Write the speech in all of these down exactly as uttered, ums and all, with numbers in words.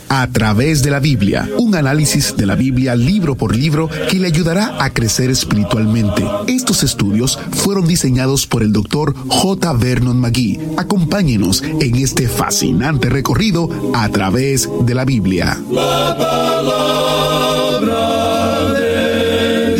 A través de la Biblia, un análisis de la Biblia libro por libro que le ayudará a crecer espiritualmente. Estos estudios fueron diseñados por el doctor J. Vernon McGee. Acompáñenos en este fascinante recorrido a través de la Biblia. La palabra de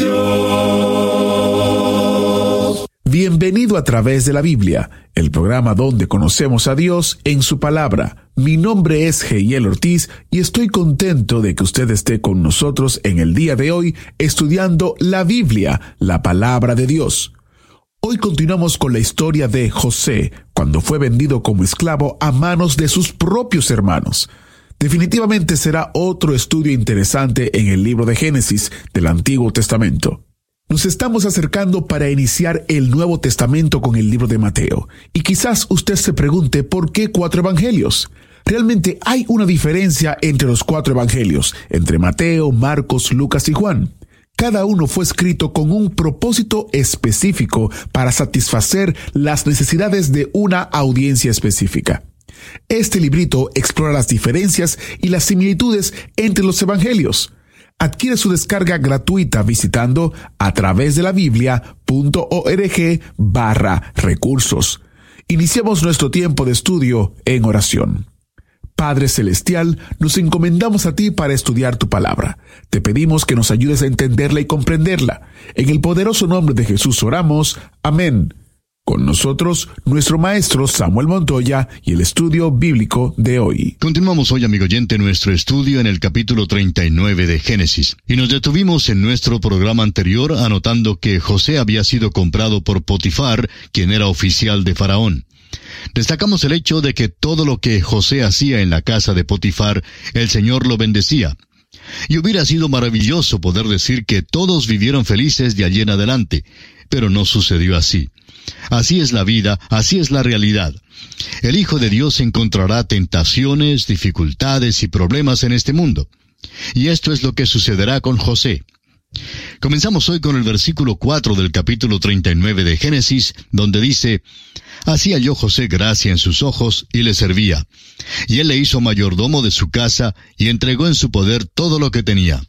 Dios. Bienvenido a Través de la Biblia, el programa donde conocemos a Dios en su palabra. Mi nombre es Heiel Ortiz y estoy contento de que usted esté con nosotros en el día de hoy estudiando la Biblia, la palabra de Dios. Hoy continuamos con la historia de José, cuando fue vendido como esclavo a manos de sus propios hermanos. Definitivamente será otro estudio interesante en el libro de Génesis del Antiguo Testamento. Nos estamos acercando para iniciar el Nuevo Testamento con el libro de Mateo. Y quizás usted se pregunte ¿por qué cuatro evangelios? Realmente hay una diferencia entre los cuatro evangelios, entre Mateo, Marcos, Lucas y Juan. Cada uno fue escrito con un propósito específico para satisfacer las necesidades de una audiencia específica. Este librito explora las diferencias y las similitudes entre los evangelios. Adquiere su descarga gratuita visitando a través de la biblia punto org barra recursos. Iniciamos nuestro tiempo de estudio en oración. Padre Celestial, nos encomendamos a ti para estudiar tu palabra. Te pedimos que nos ayudes a entenderla y comprenderla. En el poderoso nombre de Jesús oramos. Amén. Con nosotros, nuestro maestro Samuel Montoya y el estudio bíblico de hoy. Continuamos hoy, amigo oyente, nuestro estudio en el capítulo treinta y nueve de Génesis. Y nos detuvimos en nuestro programa anterior anotando que José había sido comprado por Potifar, quien era oficial de Faraón. Destacamos el hecho de que todo lo que José hacía en la casa de Potifar, el Señor lo bendecía. Y hubiera sido maravilloso poder decir que todos vivieron felices de allí en adelante, pero no sucedió así. Así es la vida, así es la realidad. El Hijo de Dios encontrará tentaciones, dificultades y problemas en este mundo. Y esto es lo que sucederá con José. Comenzamos hoy con el versículo cuatro del capítulo treinta y nueve de Génesis, donde dice: Así halló José gracia en sus ojos y le servía. Y él le hizo mayordomo de su casa y entregó en su poder todo lo que tenía.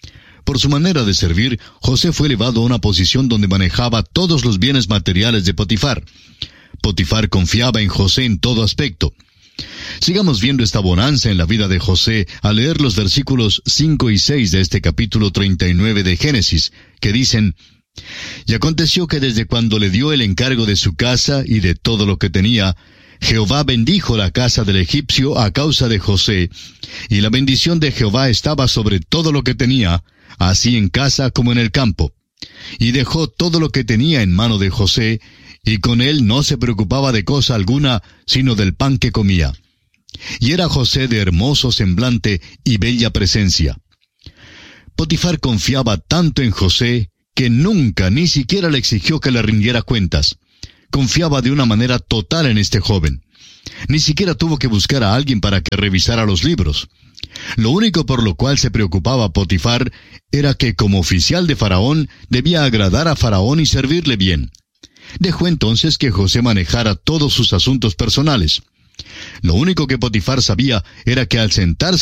Por su manera de servir, José fue elevado a una posición donde manejaba todos los bienes materiales de Potifar. Potifar confiaba en José en todo aspecto. Sigamos viendo esta bonanza en la vida de José al leer los versículos cinco y seis de este capítulo treinta y nueve de Génesis, que dicen: Y aconteció que desde cuando le dio el encargo de su casa y de todo lo que tenía, Jehová bendijo la casa del egipcio a causa de José, y la bendición de Jehová estaba sobre todo lo que tenía, así en casa como en el campo. Y dejó todo lo que tenía en mano de José, y con él no se preocupaba de cosa alguna, sino del pan que comía. Y era José de hermoso semblante y bella presencia. Potifar confiaba tanto en José, que nunca ni siquiera le exigió que le rindiera cuentas. Confiaba de una manera total en este joven. Ni siquiera tuvo que buscar a alguien para que revisara los libros. Lo único por lo cual se preocupaba Potifar era que como oficial de Faraón debía agradar a Faraón y servirle bien. Dejó entonces que José manejara todos sus asuntos personales. Lo único que Potifar sabía era que al sentarse